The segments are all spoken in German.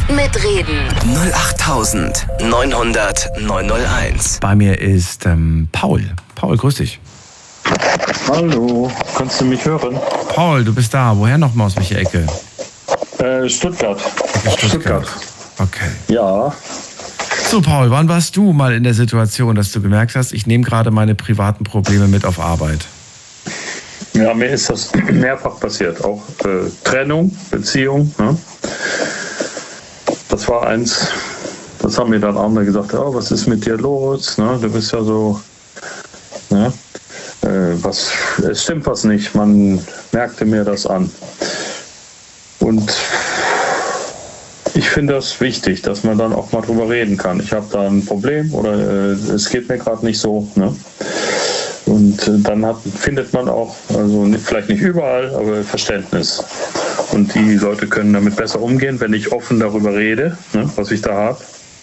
Mitreden. 08900 901. Bei mir ist Paul. Paul, grüß dich. Hallo, kannst du mich hören? Paul, du bist da. Woher nochmal, aus welcher Ecke? Stuttgart. Stuttgart. Okay. Ja. So, Paul, wann warst du mal in der Situation, dass du gemerkt hast, ich nehme gerade meine privaten Probleme mit auf Arbeit? Ja, mir ist das mehrfach passiert. Auch Trennung, Beziehung. Ne? Das war eins, das haben mir dann andere gesagt, oh, was ist mit dir los? Ne? Du bist ja so, ne? Es stimmt was nicht. Man merkte mir das an. Und ich finde das wichtig, dass man dann auch mal drüber reden kann. Ich habe da ein Problem oder es geht mir gerade nicht so. Ne? Und dann findet man auch, also vielleicht nicht überall, aber Verständnis. Und die Leute können damit besser umgehen, wenn ich offen darüber rede, ne, was ich da habe.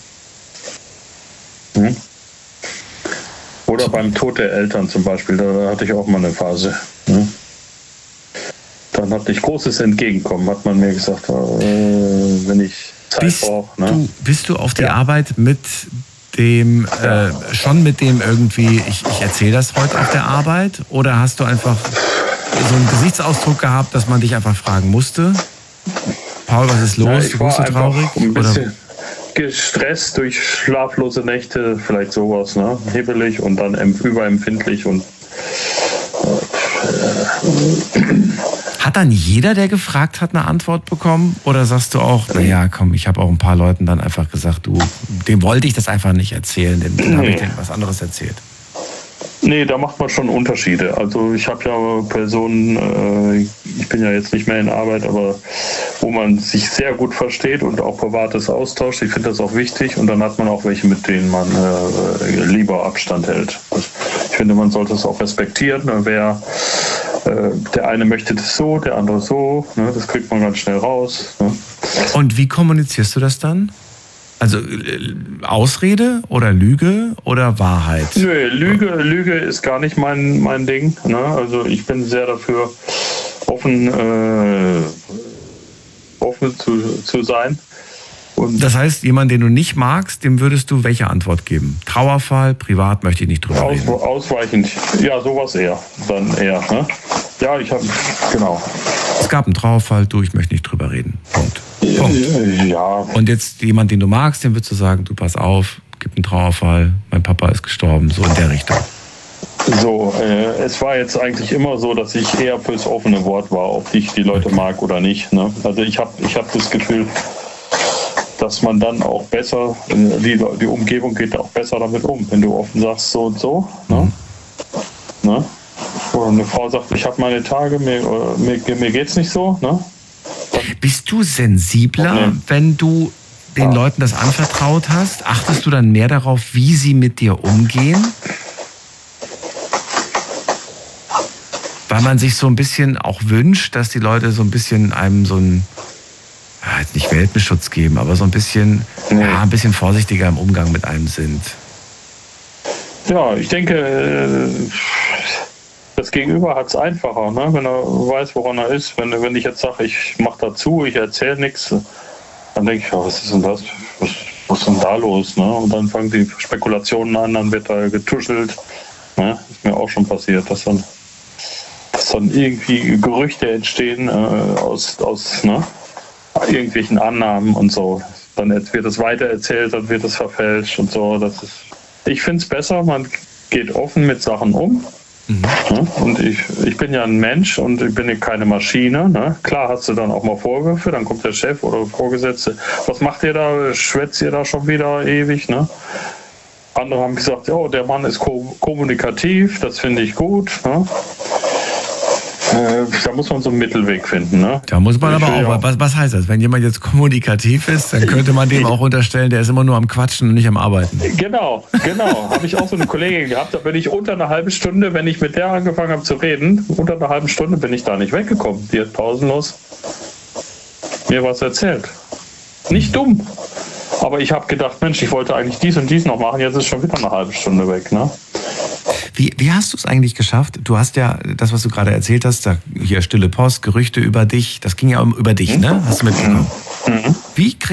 Hm? Oder beim Tod der Eltern zum Beispiel, da hatte ich auch mal eine Phase. Ne? Dann hatte ich großes Entgegenkommen, hat man mir gesagt, wenn ich Zeit brauche. Ne? Bist du auf die Arbeit mit dem, schon mit dem irgendwie, ich erzähle das heute auf der Arbeit? Oder hast du einfach so einen Gesichtsausdruck gehabt, dass man dich einfach fragen musste? Paul, was ist los? Ja, ich war du traurig? Ein bisschen gestresst durch schlaflose Nächte, vielleicht sowas, ne? Hibbelig und dann überempfindlich und Hat dann jeder, der gefragt hat, eine Antwort bekommen? Oder sagst du auch, naja, komm, ich habe auch ein paar Leuten dann einfach gesagt, dem wollte ich das einfach nicht erzählen, dem habe ich denen was anderes erzählt. Nee, da macht man schon Unterschiede. Also ich habe ja Personen, ich bin ja jetzt nicht mehr in Arbeit, aber wo man sich sehr gut versteht und auch Privates austauscht. Ich finde das auch wichtig. Und dann hat man auch welche, mit denen man lieber Abstand hält. Ich finde, man sollte es auch respektieren. Der eine möchte das so, der andere so. Ne? Das kriegt man ganz schnell raus. Ne? Und wie kommunizierst du das dann? Also Ausrede oder Lüge oder Wahrheit? Nö, Lüge ist gar nicht mein Ding. Ne? Also ich bin sehr dafür, offen zu sein. Und das heißt, jemand, den du nicht magst, dem würdest du welche Antwort geben? Trauerfall, privat, möchte ich nicht drüber reden. Ausweichend, ja, sowas eher. Dann eher, ne? Ja, genau. Es gab einen Trauerfall, ich möchte nicht drüber reden. Punkt. Ja. Und jetzt jemand, den du magst, dem würdest du sagen, du pass auf, gibt einen Trauerfall, mein Papa ist gestorben, so in der Richtung. So, es war jetzt eigentlich immer so, dass ich eher fürs offene Wort war, ob ich die Leute mag oder nicht. Ne? Also ich hab das Gefühl, dass man dann auch besser, die Umgebung geht auch besser damit um, wenn du offen sagst, so und so. Ne? Ne? Oder eine Frau sagt, ich habe meine Tage, mir geht's nicht so. Ne? Bist du sensibler, wenn du den Leuten das anvertraut hast? Achtest du dann mehr darauf, wie sie mit dir umgehen? Weil man sich so ein bisschen auch wünscht, dass die Leute so ein bisschen einem so einen, jetzt nicht Welpenschutz geben, aber so ein bisschen, ein bisschen vorsichtiger im Umgang mit einem sind. Ja, ich denke, das Gegenüber hat es einfacher, ne? Wenn er weiß, woran er ist. Wenn ich jetzt sage, ich mache dazu, ich erzähle nichts, dann denke ich, was ist denn das? Was ist denn da los? Ne? Und dann fangen die Spekulationen an, dann wird da getuschelt. Ne? Ist mir auch schon passiert, dass dann irgendwie Gerüchte entstehen aus irgendwelchen Annahmen und so. Dann wird es weitererzählt, dann wird es verfälscht und so. Ich finde es besser, man geht offen mit Sachen um. Ja, und ich bin ja ein Mensch und ich bin ja keine Maschine. Ne? Klar hast du dann auch mal Vorwürfe, dann kommt der Chef oder Vorgesetzte. Was macht ihr da? Schwätzt ihr da schon wieder ewig? Ne? Andere haben gesagt, oh, der Mann ist kommunikativ, das finde ich gut. Ne? Da muss man so einen Mittelweg finden. Ne? Da muss man aber auch, was heißt das? Wenn jemand jetzt kommunikativ ist, dann könnte man dem auch unterstellen, der ist immer nur am Quatschen und nicht am Arbeiten. Genau. Habe ich auch so eine Kollegin gehabt, da bin ich unter einer halben Stunde, wenn ich mit der angefangen habe zu reden, unter einer halben Stunde bin ich da nicht weggekommen. Die hat pausenlos mir was erzählt. Nicht dumm. Aber ich habe gedacht, Mensch, ich wollte eigentlich dies und dies noch machen, jetzt ist schon wieder eine halbe Stunde weg. Ne? Wie hast du es eigentlich geschafft? Du hast ja das, was du gerade erzählt hast, da hier stille Post, Gerüchte über dich, das ging ja über dich, ne? Hast du mitbekommen? Wie